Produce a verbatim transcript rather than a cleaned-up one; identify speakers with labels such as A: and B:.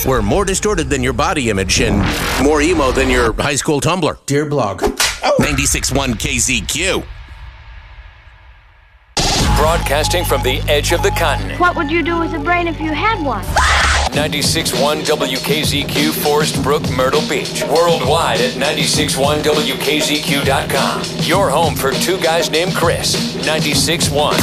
A: We're more distorted than your body image and more emo than your high school Tumblr.
B: Dear blog.
A: Oh. ninety-six point one K Z Q.
C: Broadcasting from the edge of the continent.
D: What would you do with a brain if you had one?
C: ninety-six point one W K Z Q, Forest Brook, Myrtle Beach. Worldwide at ninety-six point one W K Z Q dot com. Your home for two guys named Chris. ninety-six point one.